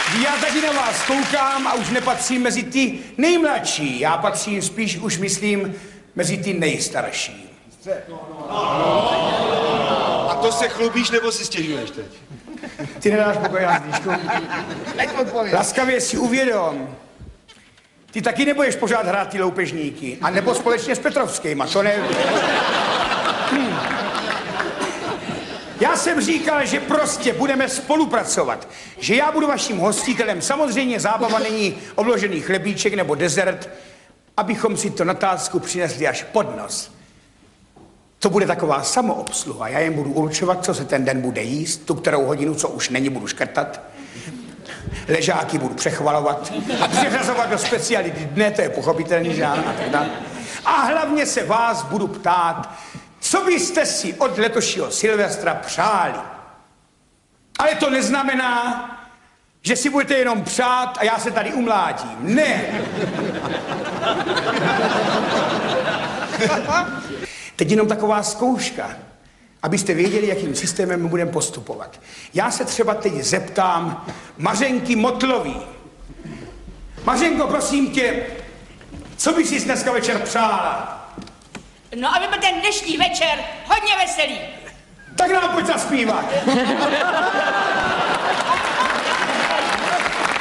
Já taky na vás koukám a už nepatřím mezi ty nejmladší. Já patřím spíš, už myslím, mezi ty nejstarší. A to se chlubíš, nebo si stěžuješ teď? Ty nedáš pokoj, Jazdíčku. Laskavě si uvědom. Ty taky nebudeš pořád hrát ty loupežníky. A nebo společně s Petrovskýma, to ne... Já jsem říkal, že prostě budeme spolupracovat. Že já budu vaším hostitelem. Samozřejmě zábava není obložený chlebíček nebo dezert, abychom si to na tásku přinesli až pod nos. To bude taková samoobsluha. Já jim budu určovat, co se ten den bude jíst, tu kterou hodinu, co už není, budu škrtat. Ležáky budu přechvalovat a přeřazovat do speciality dne, to je pochopitelný, že ano, a hlavně se vás budu ptát, co byste si od letošního Silvestra přáli. Ale to neznamená, že si budete jenom přát a já se tady umlátím. Ne. Teď jenom taková zkouška, abyste věděli, jakým systémem budeme postupovat. Já se třeba teď zeptám Mařenky Motlový. Mařenko, prosím tě, co bys si dneska večer přála? No, aby byl ten dnešní večer hodně veselý. Tak nám pojď zaspívat.